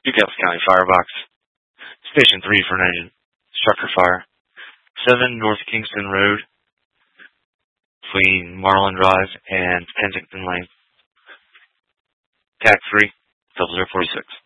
Newcastle County Firebox. Station 3 for an engine. Structure fire. 7 North Kingston Road between Marlin Drive and Kensington Lane. TAC 3, 0046.